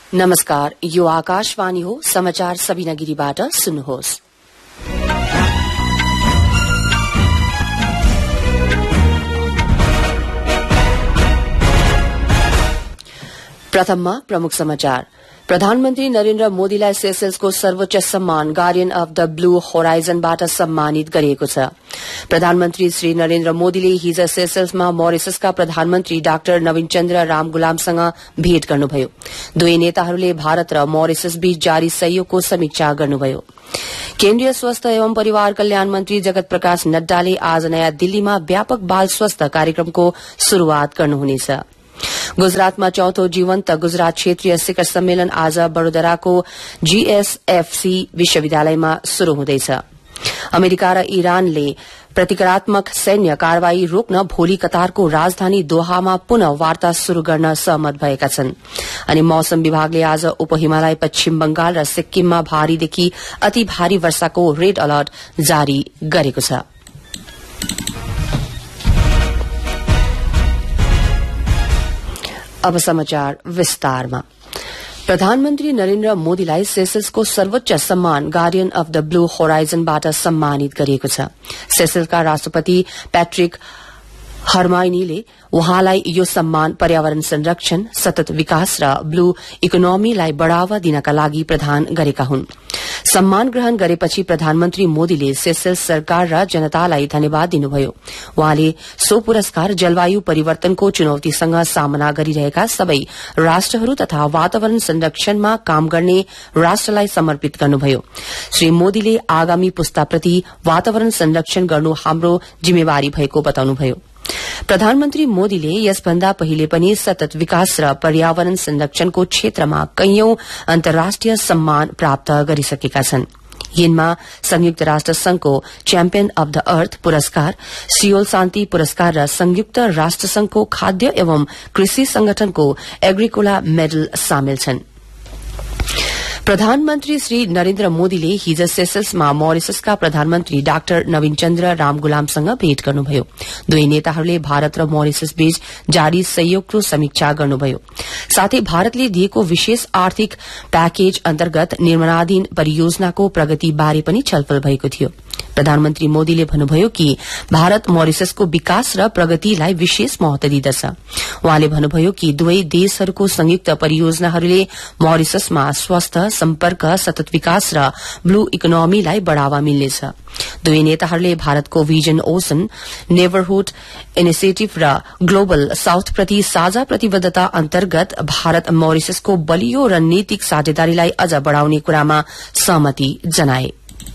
नमस्कार, यो आकाशवाणी हो। समाचार सबिना गिरीबाट सुन्नुहोस्। प्रथममा प्रमुख समाचार। प्रधानमन्त्री नरेन्द्र मोदीलाई सेसेल्सको सर्वोच्च सम्मान गार्डियन अफ द ब्लू होराइजनबाट सम्मानित गरिएको छ। प्रधानमन्त्री श्री नरेन्द्र मोदीले हिज सेसेल्समा मोरिससका प्रधानमन्त्री डाक्टर नवीन चन्द्र रामगुलामसँग भेट गर्नुभयो। दुवै नेताहरूले भारत र मोरिसस बीच जारी सहयोगको समीक्षा गर्नुभयो। केन्द्रीय स्वास्थ्य एवं परिवार कल्याण मन्त्री जगत प्रकाश नड्डाले आज नयाँ दिल्लीमा व्यापक बाल स्वास्थ्य कार्यक्रमको शुरूआत गर्नुहुनेछ। गुजरातमा चौथो जीवन्त गुजरात क्षेत्रीय शिखर सम्मेलन आज वडोदराको जीएसएफसी विश्वविद्यालयमा शुरू हुँदैछ। अमेरिका र इरानले प्रतिकारात्मक सैन्य कार्यवाही रोक्न भोलि कतारको राजधानी दोहामा पुनः वार्ता शुरू गर्न सहमत भएका छन्। अनि मौसम विभागले आज उपहिमालय पश्चिम बंगाल र सिक्किममा भारीदेखि अति भारी वर्षाको रेड अलर्ट जारी गरेको छ। अब समाचार विस्तारमा। प्रधानमन्त्री नरेन्द्र मोदीलाई सेसेल्सको सर्वोच्च सम्मान गार्डियन अफ द ब्लू होराइजनबाट सम्मानित गरिएको छ। सेसेल्सका राष्ट्रपति पैट्रिक हर्माइनीले उहाँलाई यो सम्मान पर्यावरण संरक्षण, सतत विकास र ब्लू इकोनोमीलाई बढ़ावा दिनका लागि प्रदान गरेका हुन्। सम्मान ग्रहण गरेपछि प्रधानमन्त्री मोदीले सेसेल्स सरकार र जनतालाई धन्यवाद दिनुभयो। उहाँले सो पुरस्कार जलवायु परिवर्तनको चुनौतीसँग सामना गरिरहेका सबै राष्ट्रहरू तथा वातावरण संरक्षणमा काम गर्ने राष्ट्रलाई समर्पित गर्नुभयो। श्री मोदीले आगामी पुस्ताप्रति वातावरण संरक्षण गर्नु हाम्रो जिम्मेवारी भएको बताउनुभयो। प्रधानमन्त्री मोदीले यसभन्दा पहिले पनि सतत विकास र पर्यावरण संरक्षणको क्षेत्रमा कैयौं अन्तर्राष्ट्रिय सम्मान प्राप्त गरिसकेका छन्। यिनमा संयुक्त राष्ट्र संघको च्याम्पियन अफ द अर्थ पुरस्कार, सियोल शान्ति पुरस्कार र संयुक्त राष्ट्र संघको खाद्य एवं कृषि संगठनको एग्रिकोला मेडल सामेल छन्। प्रधानमन्त्री श्री नरेन्द्र मोदीले हिज सेसेल्समा मोरिससका प्रधानमन्त्री डाक्टर नवीन चन्द्र रामगुलामसँग भेट गर्नुभयो। दुवै नेताहरूले भारत र मोरिसस बीच जारी सहयोगको समीक्षा गर्नुभयो। साथै भारतले दिएको विशेष आर्थिक प्याकेज अन्तर्गत निर्माणाधीन परियोजनाको प्रगति बारे पनि छलफल भएको थियो। प्रधानमन्त्री मोदीले भन्नुभयो कि भारत मोरिससको विकास र प्रगतिलाई विशेष महत्व दिँदछ। उहाँले भन्नुभयो कि दुवै देशहरूको संयुक्त परियोजनाहरूले मोरिससमा स्वास्थ्य, सम्पर्क, सतत विकास र ब्लू इकोनोमीलाई बढ़ावा मिल्नेछ। दुवै नेताहरूले भारतको विजन ओसन, नेबरहुड इनिसिएटिभ र ग्लोबल साउथप्रति साझा प्रतिबद्धता अन्तर्गत भारत मोरिससको बलियो रणनीतिक साझेदारीलाई अझ बढ़ाउने कुरामा सहमति जनाए।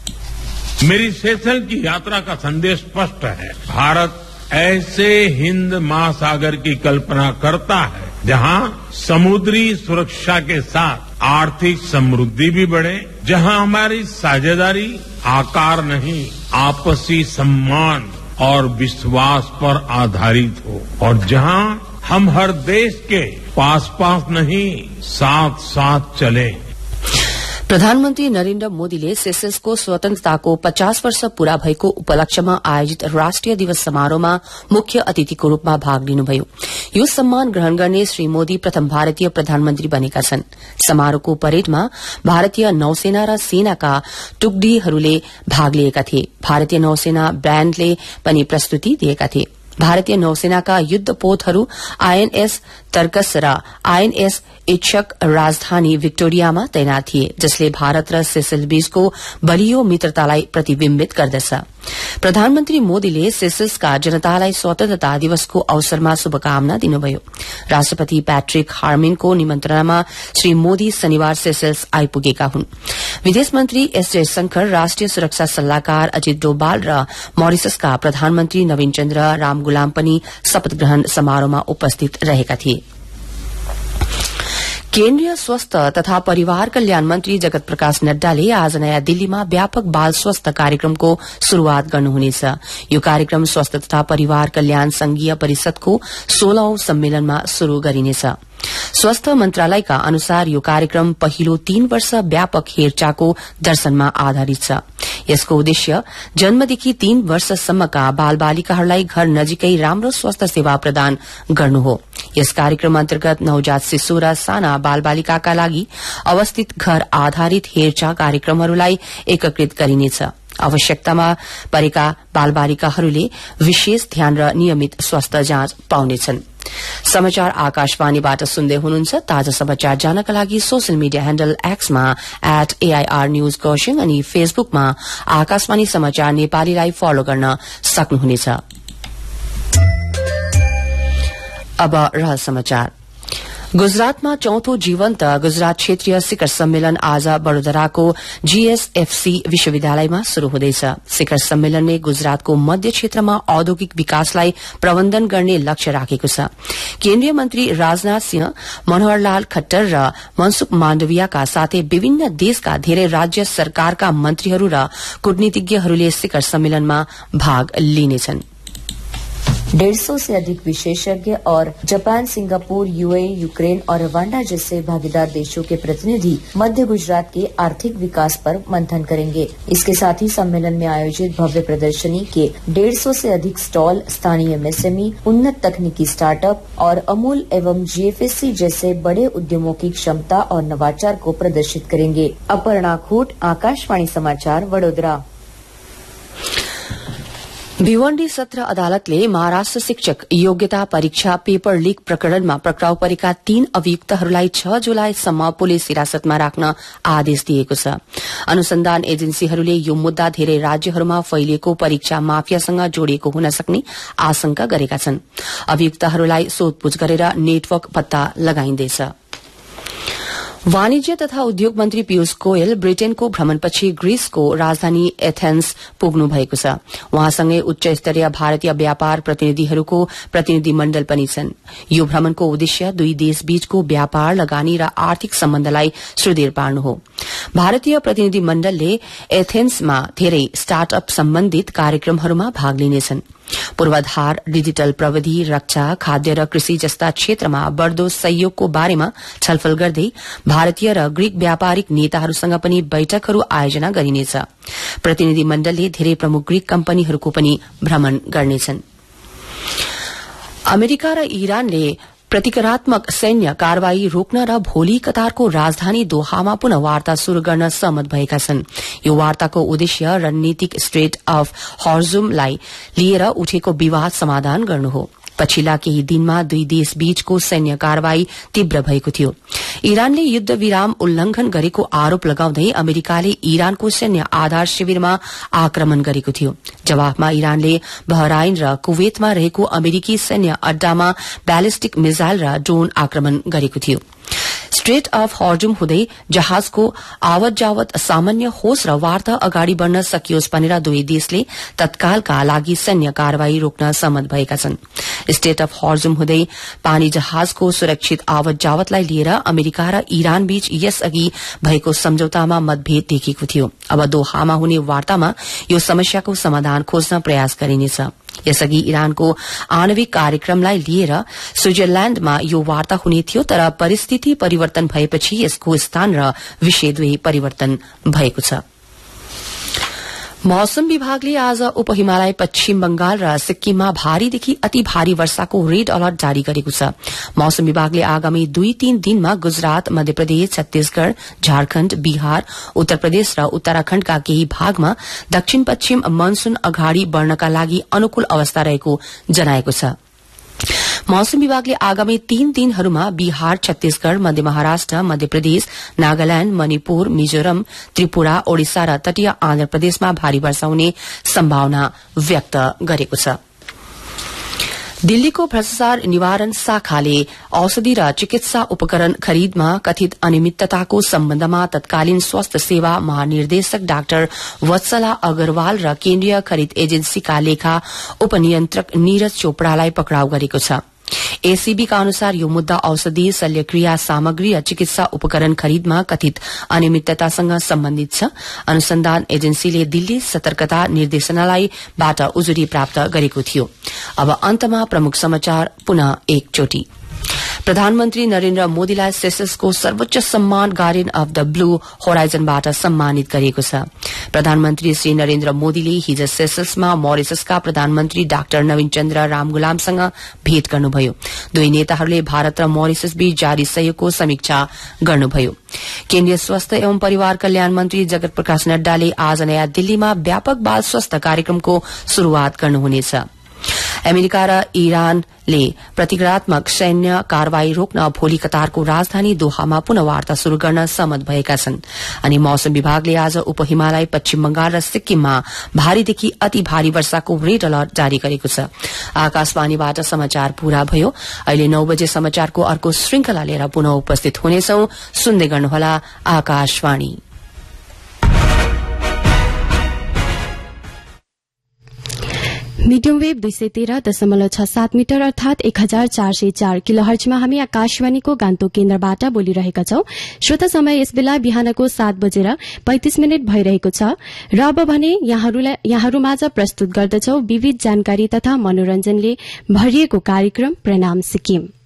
मेरी सेशेल्स की यात्रा का संदेश स्पष्ट है। भारत ऐसे हिंद महासागर की कल्पना करता है जहां समुद्री सुरक्षा के साथ आर्थिक समृद्धि भी बढ़े, जहां हमारी साझेदारी आकार नहीं, आपसी सम्मान और विश्वास पर आधारित हो, और जहां हम हर देश के पास पास नहीं, साथ साथ चले। प्रधानमन्त्री नरेन्द्र मोदीले सेसेल्सको स्वतन्त्रताको 50 वर्ष पूरा भएको उपलक्ष्यमा आयोजित राष्ट्रिय दिवस समारोहमा मुख्य अतिथिको रूपमा भाग लिनुभयो। यो सम्मान ग्रहण गर्ने श्री मोदी प्रथम भारतीय प्रधानमन्त्री बनेका छन्। समारोहको परेडमा भारतीय नौसेना र सेनाका टुकडीहरूले भाग लिएका थिए। भारतीय नौसेना ब्याण्डले पनि प्रस्तुति दिएका थिए। भारतीय नौसेनाका युद्धपोतहरू आईएनएस तर्कस र आईएनएस इच्छक राजधानी विक्टोरियामा तैनात थिए, जसले भारत र सेसेल्स बीचको बलियो मित्रतालाई प्रतिबिम्बित गर्दछ। प्रधानमन्त्री मोदीले सेसेल्सका जनतालाई स्वतन्त्रता दिवसको अवसरमा शुभकामना दिनुभयो। राष्ट्रपति पैट्रिक हार्मिनको निमन्त्रणामा श्री मोदी शनिबार सेसेल्स आइपुगेका हुन्। विदेश मन्त्री एस जयशंकर, राष्ट्रिय सुरक्षा सल्लाहकार अजित डोभाल र मोरिससका प्रधानमन्त्री नवीन चन्द्र रामगुलाम पनि शपथ ग्रहण समारोहमा उपस्थित रहेका थिए। केन्द्रीय स्वास्थ्य तथा परिवार कल्याण मन्त्री जगत प्रकाश नड्डाले आज नयाँ दिल्लीमा व्यापक बाल स्वास्थ्य कार्यक्रमको शुरूआत गर्नुहुनेछ। यो कार्यक्रम स्वास्थ्य तथा परिवार कल्याण संघीय परिषदको 16औं सम्मेलनमा शुरू गरिनेछ। स्वास्थ्य मन्त्रालयका अनुसार यो कार्यक्रम पहिलो 3 वर्ष व्यापक हेरचाहको दर्शनमा आधारित छ। यसको उद्देश्य जन्मदेखि 3 वर्षसम्मका बालबालिकाहरूलाई घर नजिकै राम्रो स्वास्थ्य सेवा प्रदान गर्नु हो। यस कार्यक्रम अन्तर्गत नवजात शिशु र साना बालबालिकाका लागि अवस्थित घर आधारित हेरचाह कार्यक्रमहरूलाई एकीकृत गरिनेछ। आवश्यकतामा परेका बालबालिकाहरूले विशेष ध्यान र नियमित स्वास्थ्य जाँच पाउनेछन्। समाचार आकाशवाणीबाट सुन्दै हुनुहुन्छ। ताजा समाचार जानका लागि social media handle एक्समा @AIR news Kurseong अनि फेसबुकमा आकाशवाणी समाचार नेपालीलाई फलो गर्न सक्नुहुनेछ। अब रहल समाचार। गुजरातमा चौथो जीवन्त गुजरात क्षेत्रीय शिखर सम्मेलन आज वडोदराको GSFC विश्वविद्यालयमा शुरू हुँदैछ। शिखर सम्मेलनले गुजरातको मध्य क्षेत्रमा औद्योगिक विकासलाई प्रबन्धन गर्ने लक्ष्य राखेको छ। केन्द्रीय मन्त्री राजनाथ सिंह, मनोहरलाल खट्टर र मनसुख माण्डवियाका साथै विभिन्न देशका धेरै राज्य सरकारका मन्त्रीहरू र कूटनीतिज्ञहरूले शिखर सम्मेलनमा भाग लिनेछन्। 150 से अधिक विशेषज्ञ और जापान, सिंगापुर, UAE, यूक्रेन और रवांडा जैसे भागीदार देशों के प्रतिनिधि मध्य गुजरात के आर्थिक विकास पर मंथन करेंगे। इसके साथ ही सम्मेलन में आयोजित भव्य प्रदर्शनी के 150 से अधिक स्टॉल स्थानीय MSME, उन्नत तकनीकी स्टार्टअप और अमूल एवं GFSC जैसे बड़े उद्यमों की क्षमता और नवाचार को प्रदर्शित करेंगे। अपर्णा खूट, आकाशवाणी समाचार, वडोदरा। भिवण्डी सत्र अदालतले महाराष्ट्र शिक्षक योग्यता परीक्षा पेपर लीक प्रकरणमा पक्राउ परेका 3 अभियुक्तहरूलाई 6 जुलाईसम्म पुलिस हिरासतमा राख्न आदेश दिएको छ। अनुसन्धान एजेन्सीहरूले यो मुद्दा धेरै राज्यहरूमा फैलिएको परीक्षा माफियासँग जोडिएको हुन सक्ने आशंका गरेका छन्। अभियुक्तहरूलाई सोधपूछ गरेर नेटवर्क पत्ता लगाइन्दैछ। वाणिज्य तथा उद्योग मन्त्री पीयूष गोयल ब्रिटेनको भ्रमणपछि ग्रीसको राजधानी एथेन्स पुग्नु भएको छ। वहाँसँगै उच्च स्तरीय भारतीय व्यापार प्रतिनिधिहरूको प्रतिनिधि मण्डल पनि छन्। यो भ्रमणको उद्देश्य दुई देशबीचको व्यापार, लगानी र आर्थिक सम्बन्धलाई सुदृढ़ पार्नु हो। भारतीय प्रतिनिधि मण्डलले एथेन्समा धेरै स्टार्टअप सम्बन्धित कार्यक्रमहरूमा भाग लिनेछन्। पूर्वाधार, डिजिटल प्रविधि, रक्षा, खाद्य र कृषि जस्ता क्षेत्रमा बढ़दो सहयोगको बारेमा छलफल गर्दै भारतीय र ग्रीक व्यापारिक नेताहरूसँग पनि बैठकहरू आयोजना गरिनेछ। प्रतिनिधि मण्डलले धेरै प्रमुख ग्रीक कम्पनीहरूको पनि भ्रमण गर्नेछन्। अमेरिका र इरानले प्रतिकारात्मक सैन्य कार्यवाही रोक्न र भोलि कतारको राजधानी दोहामा पुनः वार्ता शुरू गर्न सहमत भएका छन्। यो वार्ताको उद्देश्य रणनीतिक स्ट्रेट अफ हर्जुमलाई लिएर उठेको विवाद समाधान गर्नु हो। पछिल्ला केही दिनमा दुई देश बीचको सैन्य कार्यवाही तीव्र भएको थियो। इरानले युद्ध विराम उल्लंघन गरेको आरोप लगाउँदै अमेरिकाले इरानको सैन्य आधार शिविरमा आक्रमण गरेको थियो। जवाफमा इरानले बहराइन र कुवेतमा रहेको अमेरिकी सैन्य अड्डामा ब्यालिस्टिक मिसाइल र ड्रोन आक्रमण गरेको थियो। स्ट्रेट अफ हर्जुम हुँदै जहाजको आवत जावत सामान्य होस् र वार्ता अगाडि बढ़न सकियोस् भनेर दुवै देशले तत्कालका लागि सैन्य कार्यवाही रोक्न सहमत भएका छन्। स्ट्रेट अफ हर्जुम हुँदै पानी जहाजको सुरक्षित आवत जावतलाई लिएर अमेरिका र इरान बीच यसअघि भएको सम्झौतामा मतभेद देखिएको थियो। अब दोहामा हुने वार्तामा यो समस्याको समाधान खोज्न प्रयास गरिनेछ। यसअघि इरानको आणविक कार्यक्रमलाई लिएर स्विजरल्याण्डमा यो वार्ता हुने थियो, तर परिस्थिति परिवर्तन भएपछि यसको स्थान र विषय दुवै परिवर्तन भएको छ। मौसम विभागले आज उपहिमालय पश्चिम बंगाल र सिक्किममा भारीदेखि अति भारी वर्षाको रेड अलर्ट जारी गरेको छ। मौसम विभागले आगामी 2-3 दिनमा गुजरात, मध्य प्रदेश, छत्तीसगढ़, झारखण्ड, बिहार, उत्तर प्रदेश र उत्तराखण्डका केही भागमा दक्षिण पश्चिम मनसून अगाडि बढ़नका लागि अनुकूल अवस्था रहेको जनाएको छ। मौसम विभागले आगामी 3 दिनहरूमा बिहार, छत्तीसगढ़, मध्य महाराष्ट्र, मध्य प्रदेश, नागाल्याण्ड, मणिपुर, मिजोरम, त्रिपुरा, ओडिसा र तटीय आन्ध्र प्रदेशमा भारी वर्षा हुने सम्भावना व्यक्त गरेको छ। दिल्लीको भ्रष्टाचार निवारण शाखाले औषधि र चिकित्सा उपकरण खरीदमा कथित अनियमितताको सम्बन्धमा तत्कालीन स्वास्थ्य सेवा महानिर्देशक डाक्टर वत्सला अग्रवाल र केन्द्रीय खरीद एजेन्सीका लेखा उपनियन्त्रक नीरज चोपड़ालाई पक्राउ गरेको छ। एसीबी का अनुसार यो मुद्दा औषधि, शल्यक्रिया सामग्री र चिकित्सा उपकरण खरीदमा कथित अनियमिततासँग सम्बन्धित छ। अनुसन्धान एजेन्सीले दिल्ली सतर्कता निर्देशनालयबाट उजुरी प्राप्त गरेको थियो। अब अन्तमा प्रमुख समाचार पुनः एकचोटि। प्रधानमन्त्री नरेन्द्र मोदीलाई सेसल्सको सर्वोच्च सम्मान गार्डियन अफ द ब्लू होराइजनबाट सम्मानित गरिएको छ। प्रधानमन्त्री श्री नरेन्द्र मोदीले हिज सेसल्समा मरिससका प्रधानमन्त्री डाक्टर नवीन चन्द्र रामगुलामसँग भेट गर्नुभयो। दुई नेताहरूले भारत र मरिसस बीच जारी सहयोगको समीक्षा गर्नुभयो। केन्द्रीय स्वास्थ्य एवं परिवार कल्याण मन्त्री जगत प्रकाश नड्डाले आज नयाँ दिल्लीमा व्यापक बाल स्वास्थ्य कार्यक्रमको शुरूआत गर्नुहुनेछ। अमेरिका र इरानले प्रतिक्रियात्मक सैन्य कारवाही रोक्न भोलि कतारको राजधानी दोहामा पुनः वार्ता शुरू गर्न सहमत भएका छन्। अनि मौसम विभागले आज उपहिमालय पश्चिम बंगाल र सिक्किममा भारीदेखि अति भारी वर्षाको रेड अलर्ट जारी गरेको छ। आकाशवाणीबाट समाचार पूरा भयो। अहिले 9 बजे समाचारको अर्को श्रृंखला लिएर पुनः उपस्थित हुनेछौं। सुन्दै गर्नुहोला आकाशवाणी। मीडियम वेव 213.67 मीटर अर्थात 1404 किलोहर्जमा हामी आकाशवाणीको गान्तोक केन्द्रबाट बोलिरहेका छौं। श्रोता समय यस बेला बिहानको 7:35 भइरहेको छ र अब भने यहाँहरूमाझ प्रस्तुत गर्दछौ विविध जानकारी तथा मनोरञ्जनले भरिएको कार्यक्रम प्रणाम सिक्किम।